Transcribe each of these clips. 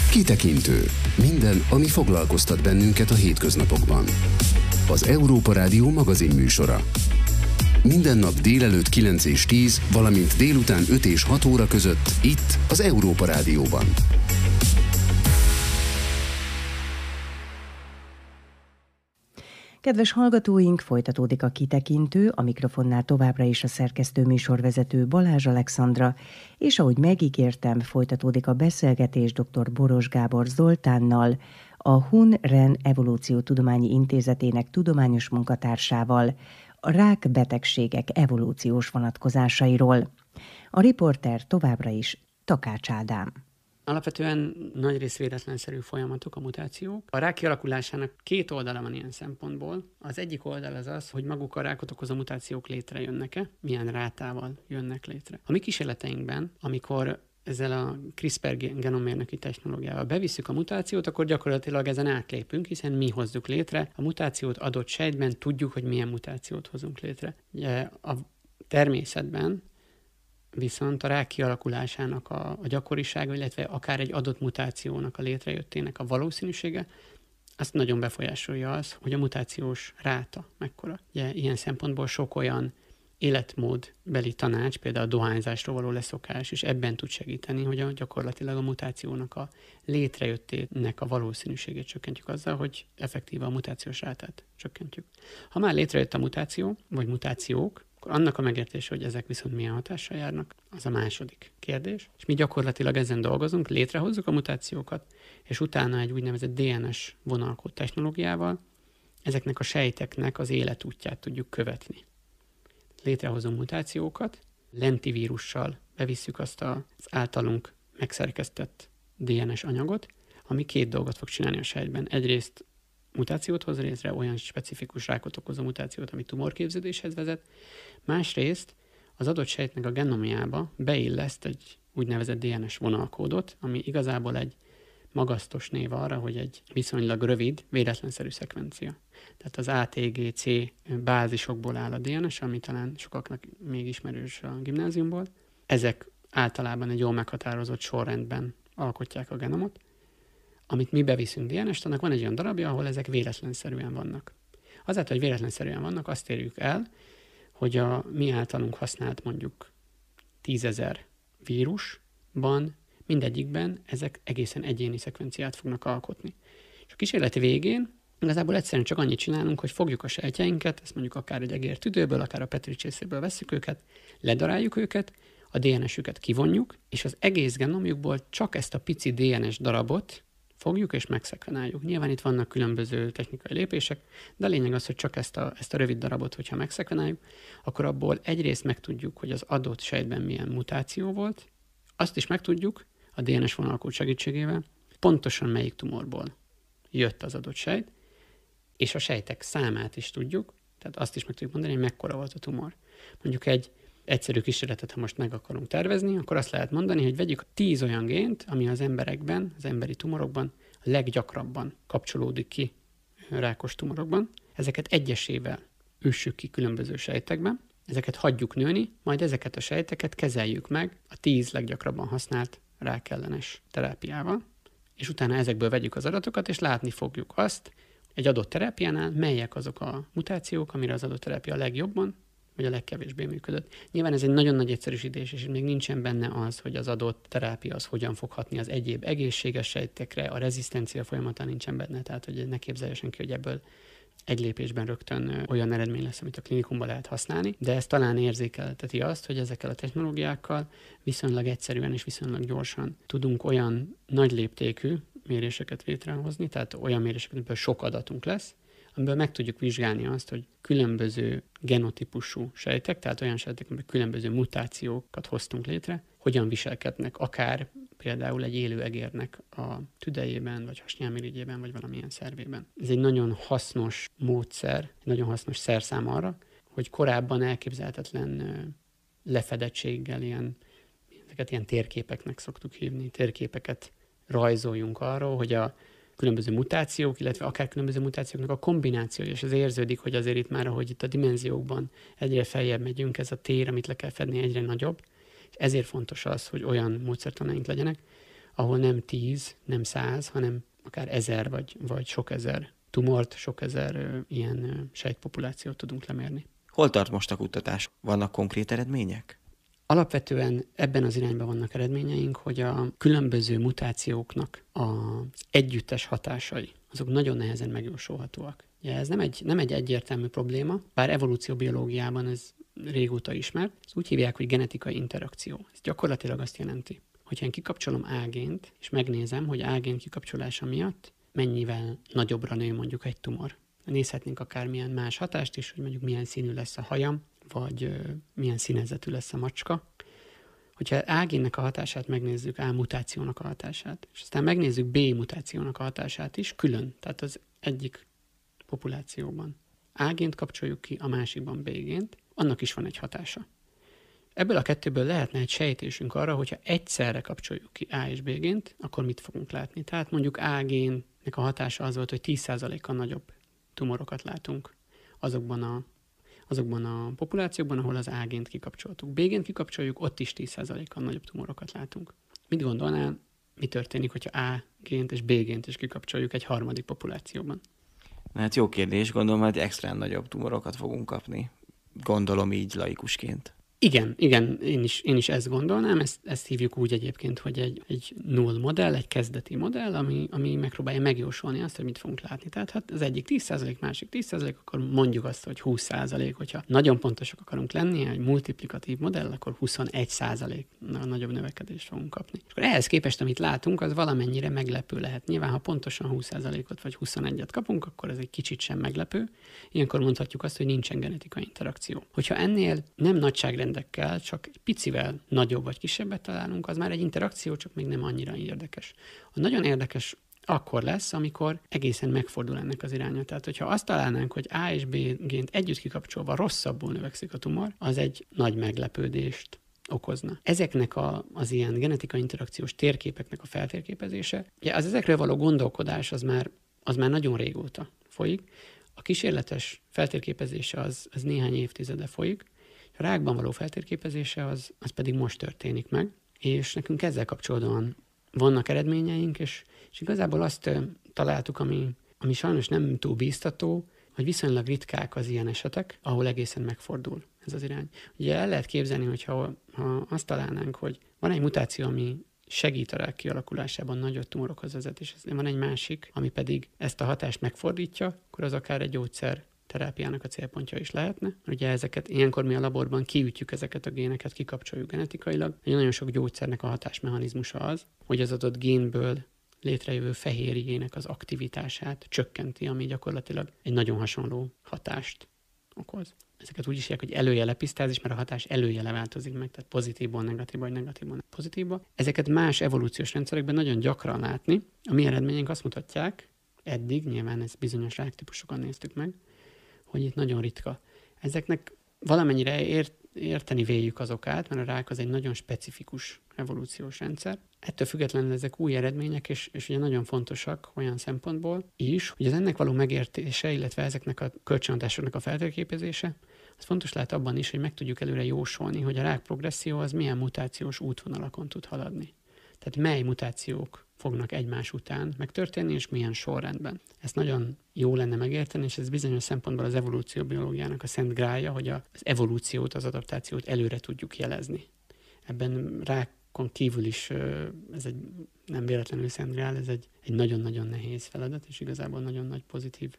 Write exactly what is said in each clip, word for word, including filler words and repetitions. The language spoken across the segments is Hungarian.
Kitekintő. Minden, ami foglalkoztat bennünket a hétköznapokban. Az Európa Rádió magazin műsora. Minden nap délelőtt kilenc és tíz, valamint délután öt és hat óra között itt az Európa Rádióban. Kedves hallgatóink, folytatódik a Kitekintő, a mikrofonnál továbbra is a szerkesztő műsorvezető Balázs Alexandra, és ahogy megígértem, folytatódik a beszélgetés dr. Boros Gábor Zoltánnal, a Hun-Ren Evolúciótudományi Intézetének tudományos munkatársával, a rákbetegségek evolúciós vonatkozásairól. A riporter továbbra is Takács Ádám. Alapvetően nagyrészt véletlenszerű folyamatok a mutációk. A rák kialakulásának két oldala van ilyen szempontból. Az egyik oldal az az, hogy maguk a rákot okozó mutációk létrejönnek-e, milyen rátával jönnek létre. A mi kísérleteinkben, amikor ezzel a CRISPR genommérnöki technológiával bevisszük a mutációt, akkor gyakorlatilag ezen átlépünk, hiszen mi hozzuk létre a mutációt adott sejtben, tudjuk, hogy milyen mutációt hozunk létre. Ugye a természetben viszont a rák kialakulásának a, a gyakorisága, illetve akár egy adott mutációnak a létrejöttének a valószínűsége, azt nagyon befolyásolja az, hogy a mutációs ráta mekkora. Ugye, ilyen szempontból sok olyan életmódbeli tanács, például a dohányzásról való leszokás, és ebben tud segíteni, hogy a, gyakorlatilag a mutációnak a létrejöttének a valószínűségét csökkentjük azzal, hogy effektíve a mutációs rátát csökkentjük. Ha már létrejött a mutáció, vagy mutációk, akkor annak a megértése, hogy ezek viszont milyen hatással járnak, az a második kérdés. És mi gyakorlatilag ezen dolgozunk, létrehozzuk a mutációkat, és utána egy úgynevezett dé en es vonalkód technológiával ezeknek a sejteknek az életútját tudjuk követni. Létrehozunk mutációkat, lentivírussal bevisszük azt az általunk megszerkesztett dé en es anyagot, ami két dolgot fog csinálni a sejtben. Egyrészt mutációt hoz létre, olyan specifikus rákot okozó mutációt, ami tumorképződéshez vezet. Másrészt az adott sejtnek a genomjába beilleszt egy úgynevezett dé en es vonalkódot, ami igazából egy magasztos név arra, hogy egy viszonylag rövid, véletlenszerű szekvencia. Tehát az á té gé cé bázisokból áll a dé en es, ami talán sokaknak még ismerős a gimnáziumból. Ezek általában egy jól meghatározott sorrendben alkotják a genomot. Amit mi beviszünk dé en est, annak van egy olyan darabja, ahol ezek véletlenszerűen vannak. Azáltal, hogy véletlenszerűen vannak, azt érjük el, hogy a mi általunk használt mondjuk tízezer vírusban mindegyikben ezek egészen egyéni szekvenciát fognak alkotni. És a kísérlet végén igazából egyszerűen csak annyit csinálunk, hogy fogjuk a sejtjeinket, ezt mondjuk akár egy egér tüdőből, akár a Petri csészéből vesszük őket, ledaráljuk őket, a dé en es-üket kivonjuk, és az egész genomjukból csak ezt a pici dé en es darabot fogjuk és megszekvenáljuk. Nyilván itt vannak különböző technikai lépések, de a lényeg az, hogy csak ezt a, ezt a rövid darabot, hogyha megszekvenáljuk, akkor abból egyrészt megtudjuk, hogy az adott sejtben milyen mutáció volt, azt is megtudjuk a dé en es vonalkód segítségével, pontosan melyik tumorból jött az adott sejt, és a sejtek számát is tudjuk, tehát azt is meg tudjuk mondani, hogy mekkora volt a tumor. Mondjuk egy egyszerű kísérletet, ha most meg akarunk tervezni, akkor azt lehet mondani, hogy vegyük tíz olyan gént, ami az emberekben, az emberi tumorokban a leggyakrabban kapcsolódik ki rákos tumorokban. Ezeket egyesével üssük ki különböző sejtekben, ezeket hagyjuk nőni, majd ezeket a sejteket kezeljük meg a tíz leggyakrabban használt rákellenes terápiával, és utána ezekből vegyük az adatokat, és látni fogjuk azt egy adott terápiánál, melyek azok a mutációk, amire az adott terápia a legjobban, vagy a legkevésbé működött. Nyilván ez egy nagyon nagy egyszerűsítés, és még nincsen benne az, hogy az adott terápia az hogyan fog hatni az egyéb egészséges sejtekre, a rezisztencia folyamatán nincsen benne, tehát hogy ne képzelje senki, hogy ebből egy lépésben rögtön olyan eredmény lesz, amit a klinikumban lehet használni, de ez talán érzékelteti azt, hogy ezekkel a technológiákkal viszonylag egyszerűen és viszonylag gyorsan tudunk olyan nagy léptékű méréseket létrehozni, tehát olyan méréseket, amiből sok adatunk lesz, amiből meg tudjuk vizsgálni azt, hogy különböző genotípusú sejtek, tehát olyan sejtek, amiből különböző mutációkat hoztunk létre, hogyan viselkednek akár például egy élő egérnek a tüdejében, vagy hasnyálmirigyében, vagy valamilyen szervében. Ez egy nagyon hasznos módszer, egy nagyon hasznos szerszám arra, hogy korábban elképzelhetetlen lefedettséggel ilyen, ezeket ilyen térképeknek szoktuk hívni, térképeket rajzoljunk arról, hogy a különböző mutációk, illetve akár különböző mutációknak a kombinációja, és az érződik, hogy azért itt már, ahogy itt a dimenziókban egyre feljebb megyünk, ez a tér, amit le kell fedni, egyre nagyobb, és ezért fontos az, hogy olyan módszertanaink legyenek, ahol nem tíz, nem száz, hanem akár ezer vagy, vagy sok ezer tumort, sok ezer ö, ilyen ö, sejtpopulációt tudunk lemérni. Hol tart most a kutatás? Vannak konkrét eredmények? Alapvetően ebben az irányban vannak eredményeink, hogy a különböző mutációknak az együttes hatásai, azok nagyon nehezen megjósolhatóak. Ja, ez nem egy, nem egy egyértelmű probléma, bár evolúcióbiológiában ez régóta ismert. Ezt úgy hívják, hogy genetikai interakció. Ez gyakorlatilag azt jelenti, hogyha én kikapcsolom A gént, és megnézem, hogy A gén kikapcsolása miatt mennyivel nagyobbra nő mondjuk egy tumor. Nézhetnénk akármilyen más hatást is, hogy mondjuk milyen színű lesz a hajam, vagy ö, milyen színezetű lesz a macska. Hogyha A génnek a hatását megnézzük, A mutációnak a hatását, és aztán megnézzük B mutációnak a hatását is külön, tehát az egyik populációban A gént kapcsoljuk ki, a másikban B gént, annak is van egy hatása. Ebből a kettőből lehetne egy sejtésünk arra, hogyha egyszerre kapcsoljuk ki A és B gént, akkor mit fogunk látni. Tehát mondjuk A génnek a hatása az volt, hogy tíz százalékkal nagyobb tumorokat látunk azokban a, azokban a populációkban, ahol az A gént kikapcsoltuk. B gént kikapcsoljuk, ott is tíz százalékkal nagyobb tumorokat látunk. Mit gondolnál, mi történik, hogyha A gént és B gént is kikapcsoljuk egy harmadik populációban? Na hát jó kérdés, gondolom, hogy extrán nagyobb tumorokat fogunk kapni. Gondolom így laikusként. Igen, igen, én is, én is ezt gondolnám, ezt, ezt hívjuk úgy egyébként, hogy egy, egy null modell, egy kezdeti modell, ami, ami megpróbálja megjósolni azt, hogy mit fogunk látni. Tehát hát az egyik tíz százalék, másik tíz százalék, akkor mondjuk azt, hogy húsz százalék, hogyha nagyon pontosak akarunk lenni, egy multiplikatív modell, akkor huszonegy százalék nagyobb növekedést fogunk kapni. És akkor ehhez képest, amit látunk, az valamennyire meglepő lehet. Nyilván, ha pontosan húsz százalékot vagy huszonegyet kapunk, akkor ez egy kicsit sem meglepő. Ilyenkor mondhatjuk azt, hogy nincsen genetikai interakció. Hogyha ennél nem nagyságrendekkel, csak egy picivel nagyobb vagy kisebbet találunk, az már egy interakció, csak még nem annyira érdekes. A nagyon érdekes akkor lesz, amikor egészen megfordul ennek az iránya. Tehát, hogyha azt találnánk, hogy A és B gént együtt kikapcsolva rosszabbul növekszik a tumor, az egy nagy meglepődést okozna. Ezeknek a, az ilyen genetikai interakciós térképeknek a feltérképezése, ugye az ezekről való gondolkodás az már, az már nagyon régóta folyik. A kísérletes feltérképezése az, az néhány évtizede folyik, a rákban való feltérképezése az, az pedig most történik meg, és nekünk ezzel kapcsolatban vannak eredményeink, és, és igazából azt ö, találtuk, ami, ami sajnos nem túl bíztató, hogy viszonylag ritkák az ilyen esetek, ahol egészen megfordul ez az irány. Ugye el lehet képzelni, hogy ha, ha azt találnánk, hogy van egy mutáció, ami segít a rák kialakulásában, nagyobb tumorokhoz vezet, és van egy másik, ami pedig ezt a hatást megfordítja, akkor az akár egy gyógyszer terápiának a célpontja is lehetne. Ugye ezeket, ilyenkor mi a laborban kiütjük ezeket a géneket, kikapcsoljuk genetikailag. Nagyon sok gyógyszernek a hatásmechanizmusa az, hogy az adott génből létrejövő fehérjének az aktivitását csökkenti, ami gyakorlatilag egy nagyon hasonló hatást okoz. Ezeket úgy is hívják, hogy előjelepisztázis, mert a hatás előjele változik meg, tehát pozitívból negatívba, vagy negatívból pozitívba. Ezeket más evolúciós rendszerekben nagyon gyakran látni. A mi eredményeink azt mutatják, eddig, nyilván ezt bizonyos ráktípusokon néztük meg, hogy itt nagyon ritka. Ezeknek valamennyire ért, érteni véljük az okát, mert a rák az egy nagyon specifikus evolúciós rendszer. Ettől függetlenül ezek új eredmények, és, és ugye nagyon fontosak olyan szempontból is, hogy az ennek való megértése, illetve ezeknek a kölcsönhatásoknak a feltérképezése, az fontos lehet abban is, hogy meg tudjuk előre jósolni, hogy a rák progresszió az milyen mutációs útvonalakon tud haladni. Tehát mely mutációk fognak egymás után megtörténni, és milyen sorrendben. Ezt nagyon jó lenne megérteni, és ez bizonyos szempontból az evolúcióbiológiának a szent grálja, hogy az evolúciót, az adaptációt előre tudjuk jelezni. Ebben rákon kívül is ez egy nem véletlenül szent grál, ez egy, egy nagyon-nagyon nehéz feladat, és igazából nagyon nagy pozitív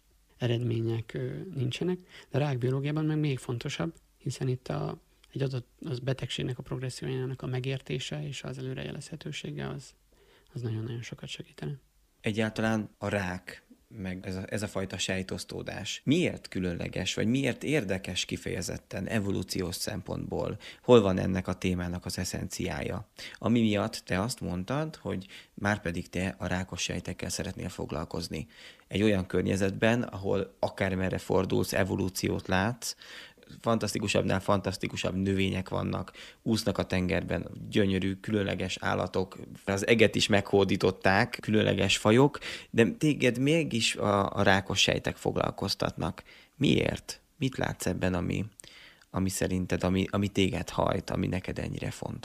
eredmények nincsenek. De a rákbiológiában meg még fontosabb, hiszen itt a, egy adott az betegségnek a progressziójának a megértése és az előrejelezhetősége az az nagyon-nagyon sokat segítene. Egyáltalán a rák, meg ez a, ez a fajta sejtosztódás miért különleges, vagy miért érdekes kifejezetten evolúciós szempontból? Hol van ennek a témának az eszenciája? Ami miatt te azt mondtad, hogy márpedig te a rákos sejtekkel szeretnél foglalkozni. Egy olyan környezetben, ahol akármerre fordulsz, evolúciót látsz, fantasztikusabbnál fantasztikusabb növények vannak, úsznak a tengerben, gyönyörű, különleges állatok, az eget is meghódították, különleges fajok, de téged mégis a, a rákos sejtek foglalkoztatnak. Miért? Mit látsz ebben, ami, ami szerinted, ami, ami téged hajt, ami neked ennyire fontos?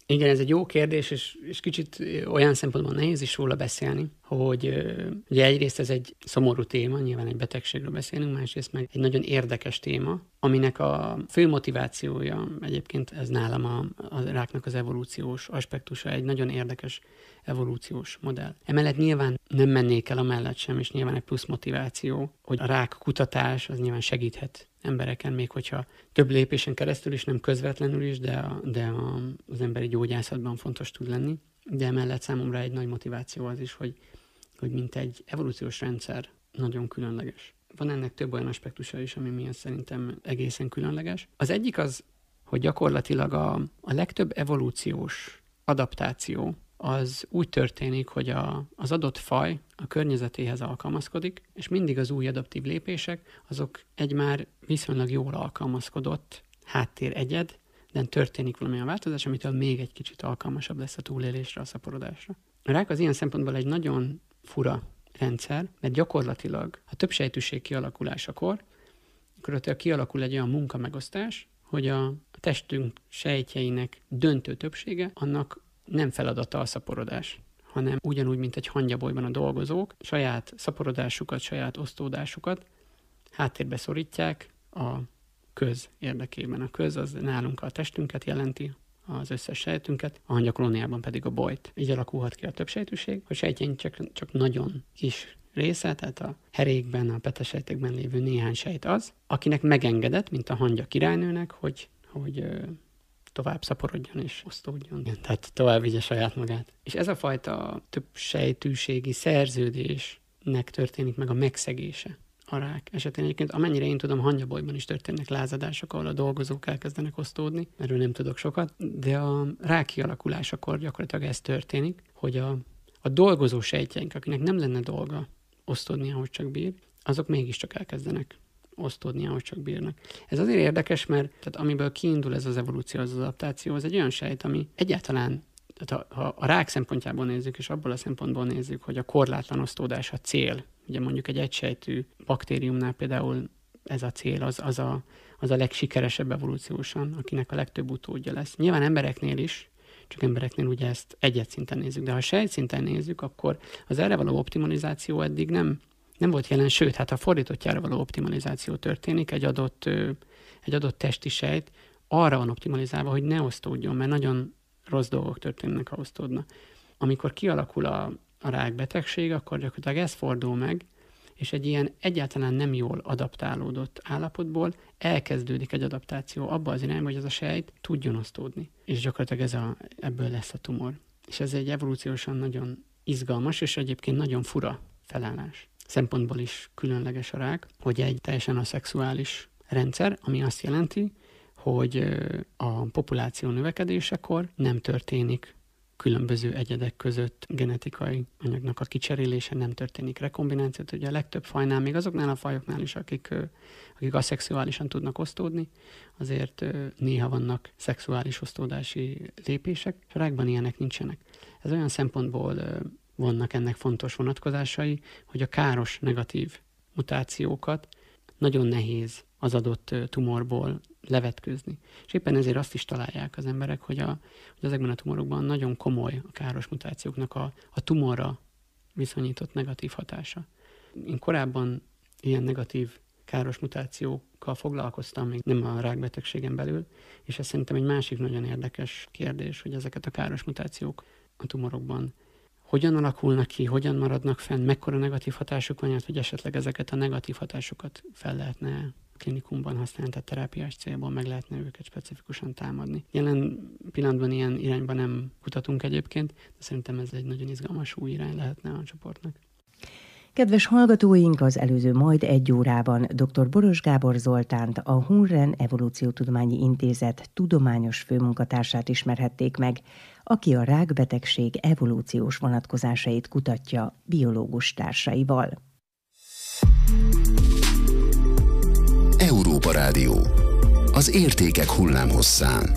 Igen, ez egy jó kérdés, és, és kicsit olyan szempontból nehéz is róla beszélni, hogy ugye egyrészt ez egy szomorú téma, nyilván egy betegségről beszélünk, másrészt meg egy nagyon érdekes téma, aminek a fő motivációja, egyébként ez nálam a, a ráknak az evolúciós aspektusa, egy nagyon érdekes evolúciós modell. Emellett nyilván nem mennék el amellett sem, és nyilván egy plusz motiváció, hogy a rák kutatás az nyilván segíthet embereken, még hogyha több lépésen keresztül is, nem közvetlenül is, de, a, de a, az emberi gyógyászatban fontos tud lenni. De emellett számomra egy nagy motiváció az is, hogy, hogy mint egy evolúciós rendszer nagyon különleges. Van ennek több olyan aspektusa is, ami miatt szerintem egészen különleges. Az egyik az, hogy gyakorlatilag a, a legtöbb evolúciós adaptáció az úgy történik, hogy a, az adott faj a környezetéhez alkalmazkodik, és mindig az új adaptív lépések, azok egy már viszonylag jól alkalmazkodott háttér egyed, de történik valamilyen változás, amitől még egy kicsit alkalmasabb lesz a túlélésre, a szaporodásra. A rák az ilyen szempontból egy nagyon fura rendszer, mert gyakorlatilag a többsejtűség kialakulásakor, akkor ott kialakul egy olyan munkamegosztás, hogy a testünk sejtjeinek döntő többsége annak nem feladata a szaporodás, hanem ugyanúgy, mint egy hangyabolyban a dolgozók, saját szaporodásukat, saját osztódásukat háttérbe szorítják a köz érdekében. A köz az nálunk a testünket jelenti, az összes sejtünket, a hangyakolóniában pedig a bolyt. Így alakulhat ki a többsejtűség, hogy sejtjeink csak, csak nagyon kis része, tehát a herékben, a petesejtekben lévő néhány sejt az, akinek megengedett, mint a hangya királynőnek, hogy, hogy tovább szaporodjon és osztódjon. Tehát tovább vigye saját magát. És ez a fajta több sejtűségi szerződésnek történik meg a megszegése a rák esetén. Egyébként amennyire én tudom, hangyabolyban is történnek lázadások, ahol a dolgozók elkezdenek osztódni, erről nem tudok sokat, de a rák kialakulásakor gyakorlatilag ez történik, hogy a, a dolgozó sejtjeink, akinek nem lenne dolga osztódni, ahogy csak bír, azok mégiscsak elkezdenek osztódni, ahogy csak bírnak. Ez azért érdekes, mert tehát amiből kiindul ez az evolúció, az adaptáció, az egy olyan sejt, ami egyáltalán, tehát ha, ha a rák szempontjából nézzük, és abból a szempontból nézzük, hogy a korlátlan osztódás a cél, ugye mondjuk egy egysejtű baktériumnál például ez a cél, az, az, a, az a legsikeresebb evolúciósan, akinek a legtöbb utódja lesz. Nyilván embereknél is, csak embereknél ugye ezt egyet szinten nézzük, de ha sejt szinten nézzük, akkor az erre való optimalizáció eddig nem Nem volt jelen, sőt, hát a fordítottjára való optimalizáció történik, egy adott, egy adott testi sejt arra van optimalizálva, hogy ne osztódjon, mert nagyon rossz dolgok történnek, ha osztódna. Amikor kialakul a, a rákbetegség, akkor gyakorlatilag ez fordul meg, és egy ilyen egyáltalán nem jól adaptálódott állapotból elkezdődik egy adaptáció abba az irányba, hogy ez a sejt tudjon osztódni. És gyakorlatilag ez a, ebből lesz a tumor. És ez egy evolúciósan nagyon izgalmas, és egyébként nagyon fura felállás. Szempontból is különleges a rák, hogy egy teljesen aszexuális rendszer, ami azt jelenti, hogy a populáció növekedésekor nem történik különböző egyedek között genetikai anyagnak a kicserélése, nem történik rekombináció. Ugye a legtöbb fajnál, még azoknál a fajoknál is, akik, akik aszexuálisan tudnak osztódni, azért néha vannak szexuális osztódási lépések, és a rákban ilyenek nincsenek. Ez olyan szempontból vannak ennek fontos vonatkozásai, hogy a káros negatív mutációkat nagyon nehéz az adott tumorból levetkőzni. És éppen ezért azt is találják az emberek, hogy, a, hogy ezekben a tumorokban nagyon komoly a káros mutációknak a, a tumorra viszonyított negatív hatása. Én korábban ilyen negatív káros mutációkkal foglalkoztam, még nem a rákbetegségen belül, és ez szerintem egy másik nagyon érdekes kérdés, hogy ezeket a káros mutációk a tumorokban hogyan alakulnak ki, hogyan maradnak fenn, mekkora negatív hatásuk van, hogy esetleg ezeket a negatív hatásokat fel lehetne klinikumban használni, tehát terápiás célból meg lehetne őket specifikusan támadni. Jelen pillanatban ilyen irányban nem kutatunk egyébként, de szerintem ez egy nagyon izgalmas új irány lehetne a csoportnak. Kedves hallgatóink, az előző majd egy órában dr. Boros Gábor Zoltánt, a Hunren Evolúciótudományi Intézet tudományos főmunkatársát ismerhették meg, aki a rákbetegség evolúciós vonatkozásait kutatja biológus társaival. Európa Rádió. Az értékek hullámhosszán.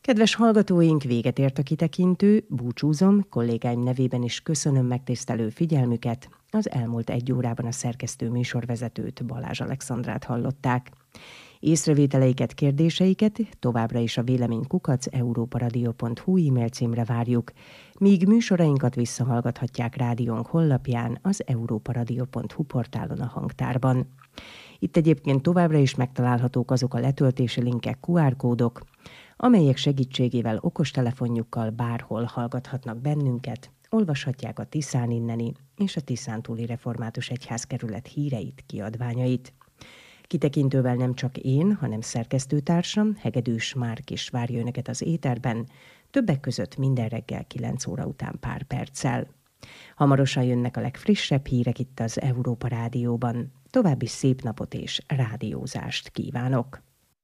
Kedves hallgatóink, véget ért a kitekintő, búcsúzom, kollégáim nevében is köszönöm megtisztelő figyelmüket. Az elmúlt egy órában a szerkesztő műsorvezetőt, Balázs Alexandrát hallották. Észrevételeiket, kérdéseiket továbbra is a véleménykukac európaradio pont hu e-mail címre várjuk, míg műsorainkat visszahallgathatják rádiónk honlapján, az európaradio pont hu portálon a hangtárban. Itt egyébként továbbra is megtalálhatók azok a letöltési linkek, kú ár kódok, amelyek segítségével okostelefonjukkal bárhol hallgathatnak bennünket, olvashatják a Tiszán inneni és a Tiszántúli Református Egyházkerület híreit, kiadványait. Kitekintővel nem csak én, hanem szerkesztőtársam, Hegedűs Márk is várja önöket az éterben, többek között minden reggel kilenc óra után pár perccel. Hamarosan jönnek a legfrissebb hírek itt az Európa Rádióban. További szép napot és rádiózást kívánok!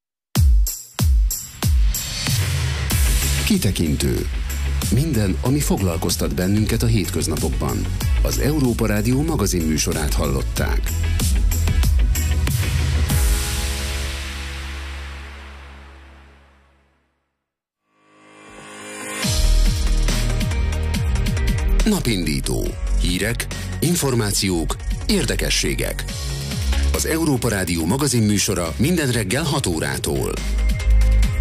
Kitekintő. Minden, ami foglalkoztat bennünket a hétköznapokban. Az Európa Rádió magazin műsorát hallották. Napindító. Hírek, információk, érdekességek. Az Európa Rádió magazin műsora minden reggel hat órától.